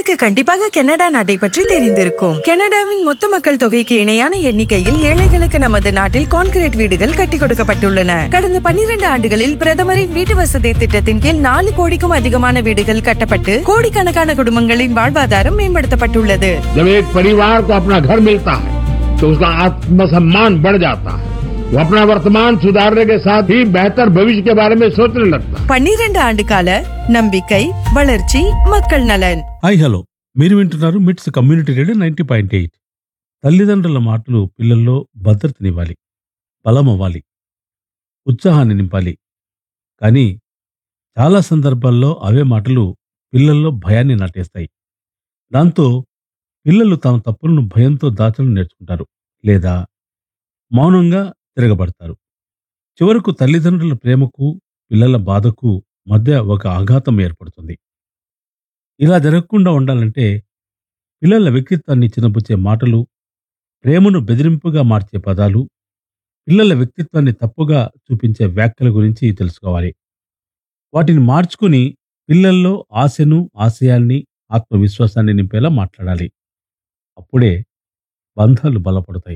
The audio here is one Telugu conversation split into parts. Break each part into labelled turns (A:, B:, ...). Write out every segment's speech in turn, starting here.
A: உங்களுக்கு கண்டிப்பாக கனடா நாட்டை பற்றி தெரிந்திருக்கும். கனடாவின் மொத்த மக்கள் தொகைக்கு இணையான எண்ணிக்கையில் ஏழைகளுக்கு நமது நாட்டில் கான்கிரீட் வீடுகள் கட்டிக் கொடுக்கப்பட்டுள்ளன. கடந்த 12 ஆண்டுகளில் பிரதமரின் வீட்டு வசதி திட்டத்தின் கீழ் 4 கோடிக்கும் அதிகமான வீடுகள் கட்டப்பட்டு கோடிக்கணக்கான குடும்பங்களின் வாழ்வாதாரம் மேம்படுத்தப்பட்டுள்ளது.
B: जब एक परिवार को अपना घर मिलता है तो उसका आत्मसम्मान बढ़ जाता है। वो अपना वर्तमान सुधारने के साथ ही बेहतर भविष्य के बारे में सोचने लगता है।
A: 12 ఆண்டு కాల నம்பிకై వளர்ச்சி மக்கள் నలన్.
C: హాయ్ హలో, మీరు వింటున్నారు మిట్స్ కమ్యూనిటీ రేడియో 90.8. తల్లిదండ్రుల మాటలు పిల్లల్లో భద్రతనివ్వాలి, బలమవ్వాలి, ఉత్సాహాన్ని నింపాలి. కానీ చాలా సందర్భాల్లో అవే మాటలు పిల్లల్లో భయాన్ని నాటేస్తాయి. దాంతో పిల్లలు తమ తప్పులను భయంతో దాచడం నేర్చుకుంటారు, లేదా మౌనంగా తిరగబడతారు. చివరకు తల్లిదండ్రుల ప్రేమకు పిల్లల బాధకు మధ్య ఒక ఆఘాతం ఏర్పడుతుంది. ఇలా జరగకుండా ఉండాలంటే పిల్లల వ్యక్తిత్వాన్ని చిన్నబుచ్చే మాటలు, ప్రేమను బెదిరింపుగా మార్చే పదాలు, పిల్లల వ్యక్తిత్వాన్ని తప్పుగా చూపించే వ్యాఖ్యల గురించి తెలుసుకోవాలి. వాటిని మార్చుకుని పిల్లల్లో ఆశను, ఆశయాల్ని, ఆత్మవిశ్వాసాన్ని నింపేలా మాట్లాడాలి. అప్పుడే బంధాలు బలపడతాయి.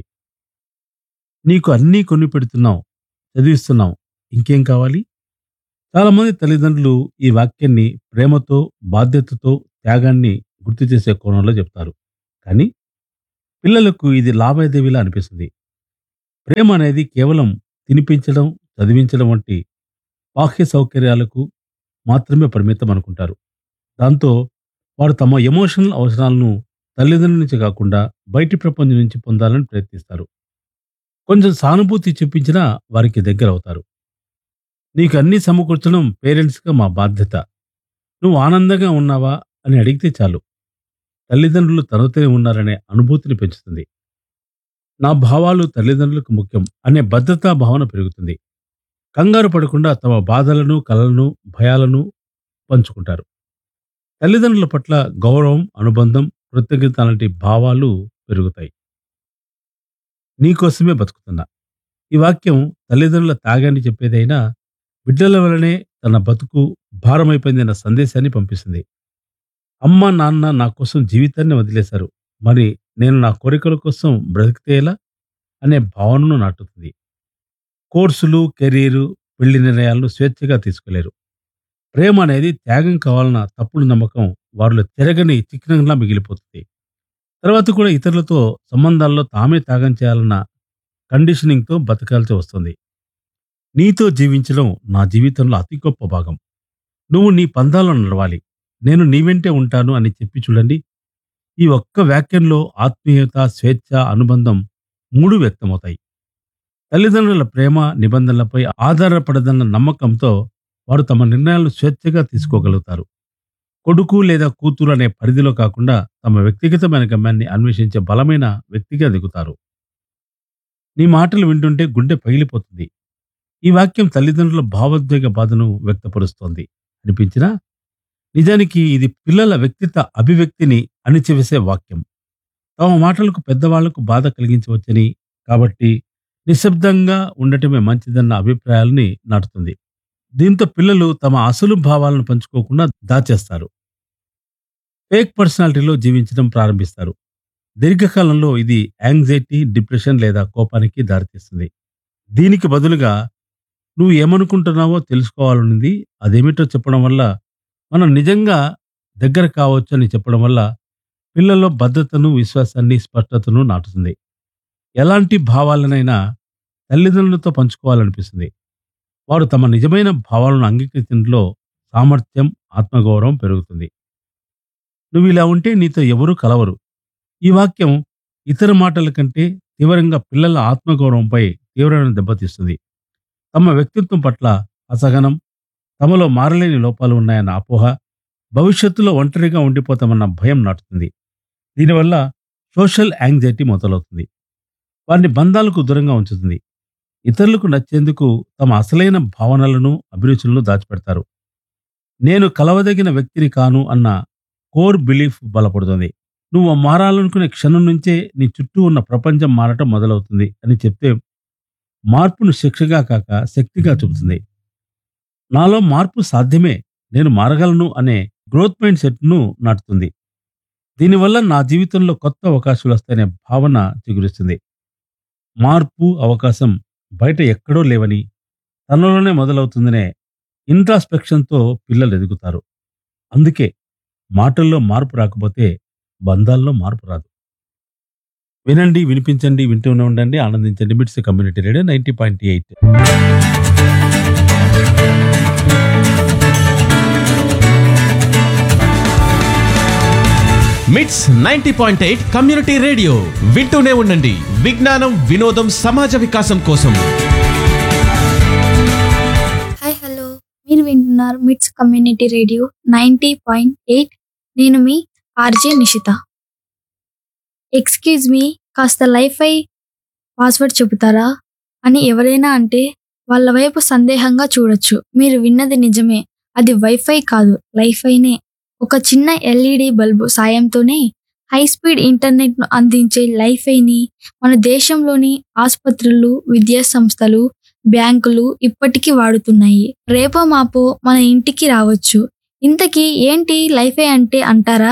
C: నీకు అన్నీ కొని పెడుతున్నావు, చదివిస్తున్నావు, ఇంకేం కావాలి? చాలామంది తల్లిదండ్రులు ఈ వాక్యాన్ని ప్రేమతో, బాధ్యతతో, త్యాగాన్ని గుర్తు చేసే కోణంలో చెప్తారు. కానీ పిల్లలకు ఇది లావాదేవీలా అనిపిస్తుంది. ప్రేమ అనేది కేవలం తినిపించడం, చదివించడం వంటి బాహ్య సౌకర్యాలకు మాత్రమే పరిమితం అనుకుంటారు. దాంతో వారు తమ ఎమోషనల్ అవసరాలను తల్లిదండ్రుల నుంచి కాకుండా బయటి ప్రపంచం నుంచి పొందాలని ప్రయత్నిస్తారు. కొంచెం సానుభూతి చూపించినా వారికి దగ్గర అవుతారు. నీకు అన్నీ సమకూర్చడం పేరెంట్స్గా మా బాధ్యత, నువ్వు ఆనందంగా ఉన్నావా అని అడిగితే చాలు, తల్లిదండ్రులు తనతోనే ఉన్నారనే అనుభూతిని పెంచుతుంది. నా భావాలు తల్లిదండ్రులకు ముఖ్యం అనే భద్రతా భావన పెరుగుతుంది. కంగారు పడకుండా తమ బాధలను, కలలను, భయాలను పంచుకుంటారు. తల్లిదండ్రుల పట్ల గౌరవం, అనుబంధం, కృతజ్ఞత లాంటి భావాలు పెరుగుతాయి. నీకోసమే బతుకుతున్నా. ఈ వాక్యం తల్లిదండ్రుల త్యాగాన్ని చెప్పేదైనా బిడ్డల వలనే తన బతుకు భారమైపోయిందన్న సందేశాన్ని పంపిస్తుంది. అమ్మ నాన్న నా కోసం జీవితాన్ని వదిలేశారు, మరి నేను నా కోరికల కోసం బ్రతికితే ఎలా అనే భావనను నాటుతుంది. కోర్సులు, కెరీరు, పెళ్లి నిర్ణయాలను స్వేచ్ఛగా తీసుకోలేరు. ప్రేమ అనేది త్యాగం కావాలన్న తప్పుడు నమ్మకం వారిలో చెరగని చిహ్నంలా మిగిలిపోతుంది. తర్వాత కూడా ఇతరులతో సంబంధాల్లో తామే త్యాగం చేయాలన్న కండిషనింగ్తో బతకాల్సి వస్తుంది. నీతో జీవించడం నా జీవితంలో అతి గొప్ప భాగం. నువ్వు నీ పందాల్లో నడవాలి, నేను నీ వెంటే ఉంటాను అని చెప్పి చూడండి. ఈ ఒక్క వాక్యంలో ఆత్మీయత, స్వేచ్ఛ, అనుబంధం 3 వ్యక్తమవుతాయి. తల్లిదండ్రుల ప్రేమ నిబంధనలపై ఆధారపడదన్న నమ్మకంతో వారు తమ నిర్ణయాలను స్వేచ్ఛగా తీసుకోగలుగుతారు. కొడుకు లేదా కూతురు అనే పరిధిలో కాకుండా తమ వ్యక్తిగతమైన గమ్యాన్ని అన్వేషించే బలమైన వ్యక్తిగా దిగుతారు. నీ మాటలు వింటుంటే గుండె పగిలిపోతుంది. ఈ వాక్యం తల్లిదండ్రుల భావోద్వేగ బాధను వ్యక్తపరుస్తోంది అనిపించినా నిజానికి ఇది పిల్లల వ్యక్తిత్వ అభివ్యక్తిని అణిచివేసే వాక్యం. తమ మాటలకు పెద్దవాళ్లకు బాధ కలిగించవచ్చని, కాబట్టి నిశ్శబ్దంగా ఉండటమే మంచిదన్న అభిప్రాయాలని నాటుతుంది. దీంతో పిల్లలు తమ అసలు భావాలను పంచుకోకుండా దాచేస్తారు. ఫేక్ పర్సనాలిటీలో జీవించడం ప్రారంభిస్తారు. దీర్ఘకాలంలో ఇది యాంగ్జైటీ, డిప్రెషన్ లేదా కోపానికి దారితీస్తుంది. దీనికి బదులుగా నువ్వు ఏమనుకుంటున్నావో తెలుసుకోవాలనుంది, అదేమిటో చెప్పడం వల్ల మనం నిజంగా దగ్గర కావచ్చు అని చెప్పడం వల్ల పిల్లల్లో భద్రతను, విశ్వాసాన్ని, స్పష్టతను నాటుతుంది. ఎలాంటి భావాలనైనా తల్లిదండ్రులతో పంచుకోవాలనిపిస్తుంది. వారు తమ నిజమైన భావాలను అంగీకరించడంలో సామర్థ్యం, ఆత్మగౌరవం పెరుగుతుంది. నువ్వు ఇలా ఉంటే నీతో ఎవరూ కలవరు. ఈ వాక్యం ఇతర మాటల కంటే తీవ్రంగా పిల్లల ఆత్మగౌరవంపై తీవ్రమైన దెబ్బతీస్తుంది. తమ వ్యక్తిత్వం పట్ల అసహనం, తమలో మారలేని లోపాలు ఉన్నాయన్న అపోహ, భవిష్యత్తులో ఒంటరిగా ఉండిపోతామన్న భయం నాటుతుంది. దీనివల్ల సోషల్ యాంగ్జైటీ మొదలవుతుంది. వారిని బంధాలకు దూరంగా ఉంచుతుంది. ఇతరులకు నచ్చేందుకు తమ అసలైన భావనలను, అభిరుచులను దాచిపెడతారు. నేను కలవదగిన వ్యక్తిని కాను అన్న కోర్ బిలీఫ్ బలపడుతుంది. నువ్వు మారాలనుకునే క్షణం నుంచే నీ చుట్టూ ఉన్న ప్రపంచం మారటం మొదలవుతుంది అని చెప్తే మార్పును శిక్షగా కాక శక్తిగా చూపుతుంది. నాలో మార్పు సాధ్యమే, నేను మారగలను అనే గ్రోత్ మైండ్ సెట్ను నాటుతుంది. దీనివల్ల నా జీవితంలో కొత్త అవకాశాలు వస్తాయనే భావన చిగురిస్తుంది. మార్పు, అవకాశం బయట ఎక్కడో లేవని, తనలోనే మొదలవుతుందనే ఇంట్రాస్పెక్షన్‌తో పిల్లలు ఎదుగుతారు. అందుకే మాటల్లో మార్పు రాకపోతే బంధాల్లో మార్పు రాదు. వినండి, వినిపించండి, వింటూనే ఉండండి, ఆనందించండి. మిట్స్ కమ్యూనిటీ రేడియో 90.8.
D: మిట్స్ 90.8 కమ్యూనిటీ రేడియో వింటూనే ఉండండి. విజ్ఞానం, వినోదం, సమాజ వికాసం కోసం.
E: హాయ్ హలో, మీరు వింటున్నారు మిట్స్ కమ్యూనిటీ రేడియో 90.8. నేను మీ ఆర్జే నిషిత. ఎక్స్క్యూజ్ మీ, కాస్త లైఫై పాస్వర్డ్ చెబుతారా అని ఎవరైనా అంటే వాళ్ళ వైపు సందేహంగా చూడొచ్చు. మీరు విన్నది నిజమే, అది వైఫై కాదు, లైఫైనే. ఒక చిన్న ఎల్ఈడి బల్బు సాయంతోనే హై స్పీడ్ ఇంటర్నెట్ను అందించే లైఫైని మన దేశంలోని ఆసుపత్రులు, విద్యా సంస్థలు, బ్యాంకులు ఇప్పటికీ వాడుతున్నాయి. రేపో మాపో మన ఇంటికి రావచ్చు. ఇంతకీ ఏంటి లైఫై అంటే అంటారా?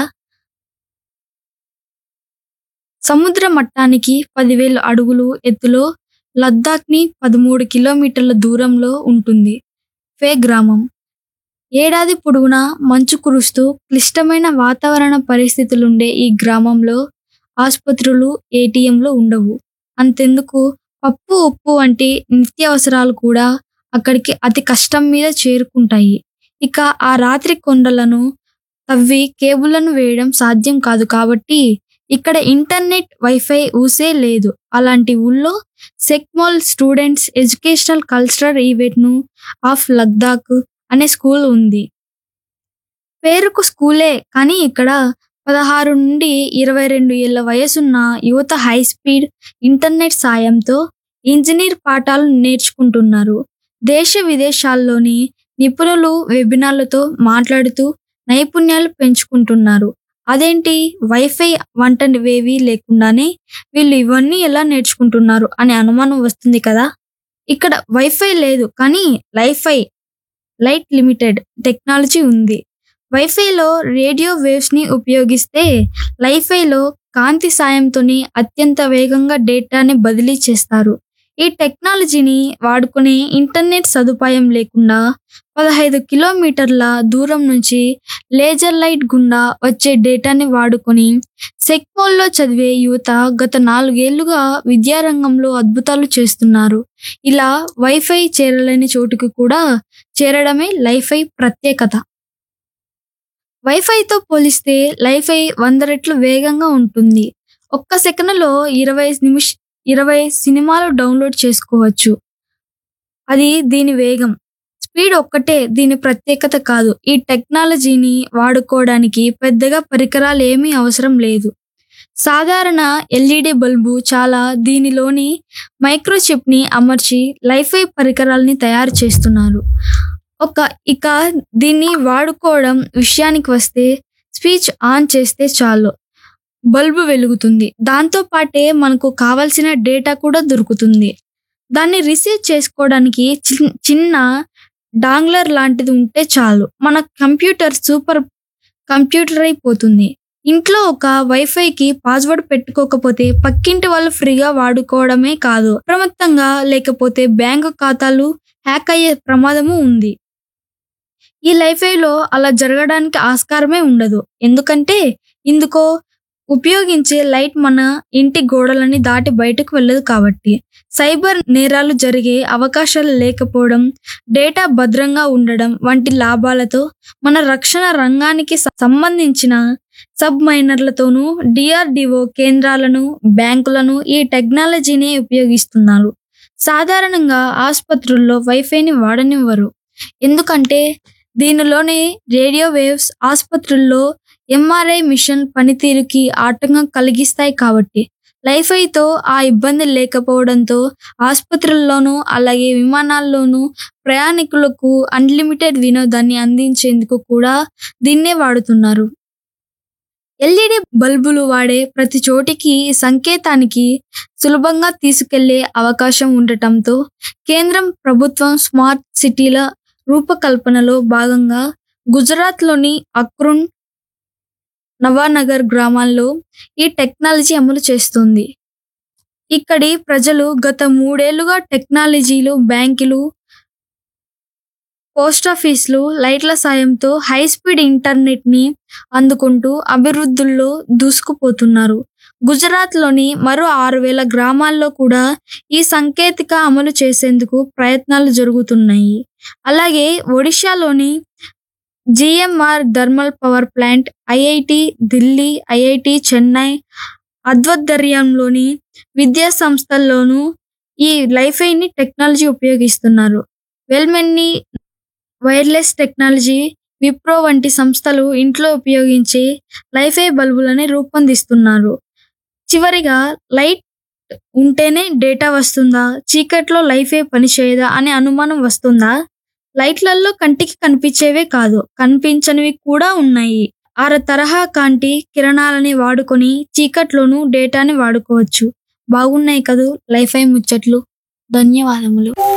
E: సముద్ర మట్టానికి 10,000 అడుగులు ఎత్తులో లద్దాఖ్ని 13 కిలోమీటర్ల దూరంలో ఉంటుంది ఫే గ్రామం. ఏడాది పొడవునా మంచు కురుస్తూ క్లిష్టమైన వాతావరణ పరిస్థితులుండే ఈ గ్రామంలో ఆసుపత్రులు, ఏటీఎంలు ఉండవు. అంతెందుకు, పప్పు, ఉప్పు వంటి నిత్యావసరాలు కూడా అక్కడికి అతి కష్టం మీద చేరుకుంటాయి. ఇక ఆ రాత్రి కొండలను తవ్వి కేబుళ్లను వేయడం సాధ్యం కాదు కాబట్టి ఇక్కడ ఇంటర్నెట్, వైఫై ఊసే లేదు. అలాంటి ఊళ్ళో సెక్మోల్ students educational cultural ఈవెంట్ను of Ladakh అనే స్కూల్ ఉంది. పేరుకు స్కూలే కానీ ఇక్కడ 16 నుండి 22 ఏళ్ల వయసున్న యువత హై స్పీడ్ ఇంటర్నెట్ సాయంతో ఇంజనీర్ పాఠాలు నేర్చుకుంటున్నారు. దేశ విదేశాల్లోని నిపుణులు వెబినార్లతో మాట్లాడుతూ నైపుణ్యాలు పెంచుకుంటున్నారు. అదేంటి, వైఫై వంటవేవీ లేకుండానే వీళ్ళు ఇవన్నీ ఎలా నేర్చుకుంటున్నారు అనే అనుమానం వస్తుంది కదా. ఇక్కడ వైఫై లేదు కానీ లైట్ లిమిటెడ్ టెక్నాలజీ ఉంది. వైఫైలో రేడియో వేవ్స్ని ఉపయోగిస్తే లైఫైలో కాంతి సాయంతోనే అత్యంత వేగంగా డేటాని బదిలీ చేస్తారు. ఈ టెక్నాలజీని వాడుకునే ఇంటర్నెట్ సదుపాయం లేకుండా 15 కిలోమీటర్ల దూరం నుంచి లేజర్ లైట్ గుండా వచ్చే డేటాని వాడుకొని సెక్మోల్లో చదివే యువత గత 4 ఏళ్లుగా విద్యారంగంలో అద్భుతాలు చేస్తున్నారు. ఇలా వైఫై చేరలేని చోటుకు కూడా చేరడమే లైఫై ప్రత్యేకత. వైఫైతో పోలిస్తే లైఫై 100 రెట్లు వేగంగా ఉంటుంది. ఒక్క సెకనులో 20 సినిమాలు డౌన్లోడ్ చేసుకోవచ్చు. అది దీని వేగం. స్పీడ్ ఒక్కటే దీని ప్రత్యేకత కాదు. ఈ టెక్నాలజీని వాడుకోవడానికి పెద్దగా పరికరాలు ఏమీ అవసరం లేదు. సాధారణ ఎల్ఈడి బల్బు చాలా దీనిలోని మైక్రోచిప్ని అమర్చి లైఫై పరికరాల్ని తయారు చేస్తున్నారు. ఇక దీన్ని వాడుకోవడం విషయానికి వస్తే స్విచ్ ఆన్ చేస్తే చాలు, బల్బు వెలుగుతుంది. దాంతో పాటే మనకు కావాల్సిన డేటా కూడా దొరుకుతుంది. దాన్ని రిసీవ్ చేసుకోవడానికి చిన్న డాంగ్లర్ లాంటిది ఉంటే చాలు, మన కంప్యూటర్ సూపర్ కంప్యూటర్ అయిపోతుంది. ఇంట్లో ఒక వైఫైకి పాస్వర్డ్ పెట్టుకోకపోతే పక్కింటి వాళ్ళు ఫ్రీగా వాడుకోవడమే కాదు, అప్రమత్తంగా లేకపోతే బ్యాంకు ఖాతాలు హ్యాక్ అయ్యే ప్రమాదము ఉంది. ఈ లైఫైలో అలా జరగడానికి ఆస్కారమే ఉండదు. ఎందుకంటే ఇందుకో ఉపయోగించే లైట్ మన ఇంటి గోడలని దాటి బయటకు వెళ్ళదు కాబట్టి. సైబర్ నేరాలు జరిగే అవకాశాలు లేకపోవడం, డేటా భద్రంగా ఉండడం వంటి లాభాలతో మన రక్షణ రంగానికి సంబంధించిన సబ్ మైనర్లతోనూ డిఆర్డిఓ కేంద్రాలను, బ్యాంకులను ఈ టెక్నాలజీని ఉపయోగిస్తున్నారు. సాధారణంగా ఆసుపత్రుల్లో వైఫైని వాడనివ్వరు. ఎందుకంటే దీనిలోని రేడియో వేవ్స్ ఆసుపత్రుల్లో ఎంఆర్ఐ మిషన్ పనితీరుకి ఆటంకం కలిగిస్తాయి కాబట్టి. లైఫైతో ఆ ఇబ్బంది లేకపోవడంతో ఆసుపత్రుల్లోనూ అలాగే విమానాల్లోనూ ప్రయాణికులకు అన్లిమిటెడ్ వినోదాన్ని అందించేందుకు కూడా దీన్నే వాడుతున్నారు. ఎల్ఈడి బల్బులు వాడే ప్రతి చోటికి సంకేతానికి సులభంగా తీసుకెళ్లే అవకాశం ఉండటంతో కేంద్రం ప్రభుత్వం స్మార్ట్ సిటీల రూపకల్పనలో భాగంగా గుజరాత్లోని అక్రూన్ నవానగర్ గ్రామాల్లో ఈ టెక్నాలజీ అమలు చేస్తుంది. ఇక్కడి ప్రజలు గత 3 ఏళ్లుగా టెక్నాలజీలు, బ్యాంకులు, పోస్టాఫీసులు, లైట్ల సాయంతో హై స్పీడ్ ఇంటర్నెట్ని అందుకుంటూ అభివృద్ధుల్లో దూసుకుపోతున్నారు. గుజరాత్లోని మరో 6,000 గ్రామాల్లో కూడా ఈ సాంకేతిక అమలు చేసేందుకు ప్రయత్నాలు జరుగుతున్నాయి. అలాగే ఒడిశాలోని GMR thermal power plant, IIT Delhi, IIT Chennai, ఆధ్వర్యంలోని విద్యా సంస్థల్లోనూ ఈ లైఫైని టెక్నాలజీ ఉపయోగిస్తున్నారు. వెల్మెన్ని వైర్లెస్ టెక్నాలజీ, విప్రో వంటి సంస్థలు ఇంట్లో ఉపయోగించే లైఫై బల్బులని రూపొందిస్తున్నారు. చివరిగా, లైట్ ఉంటేనే డేటా వస్తుందా, చీకట్లో లైఫై పనిచేయదా అనే అనుమానం వస్తుందా? లైట్లలో కంటికి కనిపించేవే కాదు, కనిపించనివి కూడా ఉన్నాయి. తరహా కాంతి కిరణాలని వాడుకొని చీకట్లోనూ డేటాని వాడుకోవచ్చు. బాగున్నాయి కదూ లైఫై ముచ్చట్లు. ధన్యవాదములు.